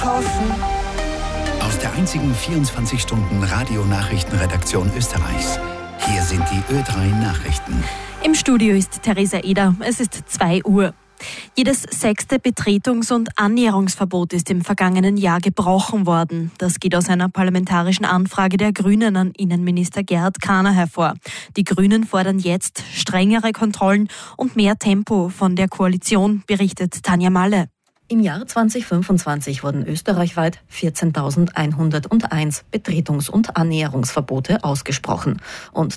kaufen. Aus der einzigen 24-Stunden-Radio-Nachrichtenredaktion Österreichs. Hier sind die Ö3 Nachrichten. Im Studio ist Theresa Eder. Es ist 2 Uhr. Jedes 6. Betretungs- und Annäherungsverbot ist im vergangenen Jahr gebrochen worden. Das geht aus einer parlamentarischen Anfrage der Grünen an Innenminister Gerhard Kahner hervor. Die Grünen fordern jetzt strengere Kontrollen und mehr Tempo von der Koalition, berichtet Tanja Malle. Im Jahr 2025 wurden österreichweit 14.101 Betretungs- und Annäherungsverbote ausgesprochen und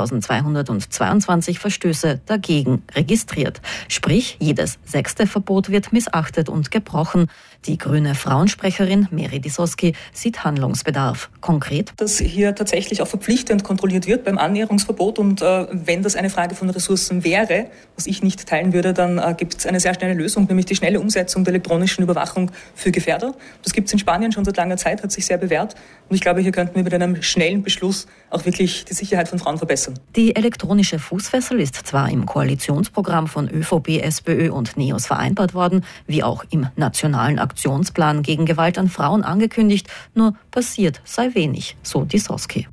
2.222 Verstöße dagegen registriert. Sprich, jedes 6. Verbot wird missachtet und gebrochen. Die grüne Frauensprecherin Meri Disoski sieht Handlungsbedarf. Konkret, dass hier tatsächlich auch verpflichtend kontrolliert wird beim Annäherungsverbot und wenn das eine Frage von Ressourcen wäre, was ich nicht teilen würde, dann gibt es eine sehr schnelle Lösung, nämlich die schnelle Umsetzung der elektronischen Überwachung für Gefährder. Das gibt es in Spanien schon seit langer Zeit, hat sich sehr bewährt und ich glaube, hier könnten wir mit einem schnellen Beschluss auch wirklich die Sicherheit von Frauen verbessern. Die elektronische Fußfessel ist zwar im Koalitionsprogramm von ÖVP, SPÖ und NEOS vereinbart worden, wie auch im nationalen Aktionsplan gegen Gewalt an Frauen angekündigt, nur passiert sei wenig, so Disoski.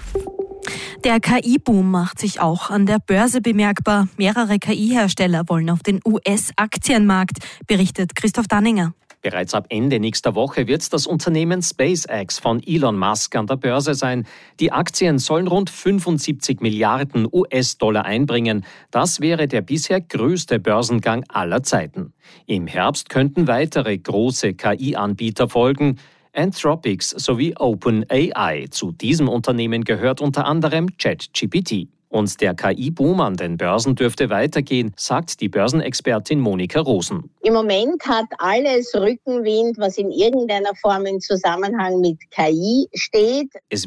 Der KI-Boom macht sich auch an der Börse bemerkbar. Mehrere KI-Hersteller wollen auf den US-Aktienmarkt, berichtet Christoph Danninger. Bereits ab Ende nächster Woche wird das Unternehmen SpaceX von Elon Musk an der Börse sein. Die Aktien sollen rund 75 Milliarden US-Dollar einbringen. Das wäre der bisher größte Börsengang aller Zeiten. Im Herbst könnten weitere große KI-Anbieter folgen. Anthropics sowie OpenAI. Zu diesem Unternehmen gehört unter anderem ChatGPT. Und der KI-Boom an den Börsen dürfte weitergehen, sagt die Börsenexpertin Monika Rosen. Im Moment hat alles Rückenwind, was in irgendeiner Form im Zusammenhang mit KI steht. Es